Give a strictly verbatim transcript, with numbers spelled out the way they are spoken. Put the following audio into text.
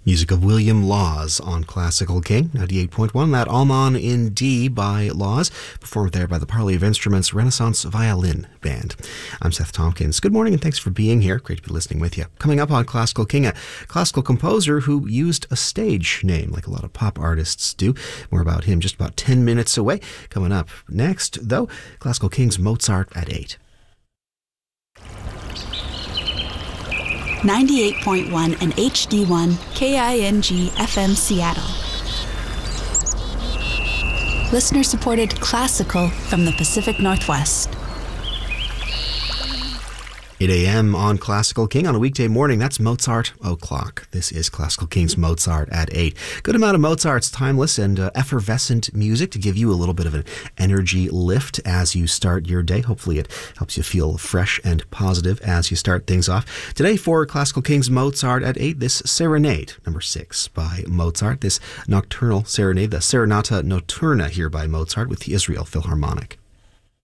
Music of William Laws on Classical King, ninety-eight point one. That Alman in D by Laws, performed there by the Parley of Instruments Renaissance Violin Band. I'm Seth Tompkins. Good morning and thanks for being here. Great to be listening with you. Coming up on Classical King, a classical composer who used a stage name like a lot of pop artists do. More about him just about ten minutes away. Coming up next, though, Classical King's Mozart at eight. ninety-eight point one and H D one K I N G F M Seattle. Listener-supported classical from the Pacific Northwest. eight a.m. on Classical King on a weekday morning. That's Mozart O'Clock. This is Classical King's Mozart at eight. Good amount of Mozart's timeless and uh, effervescent music to give you a little bit of an energy lift as you start your day. Hopefully it helps you feel fresh and positive as you start things off. Today for Classical King's Mozart at eight, this Serenade, number six by Mozart. This nocturnal serenade, the Serenata Notturna here by Mozart with the Israel Philharmonic.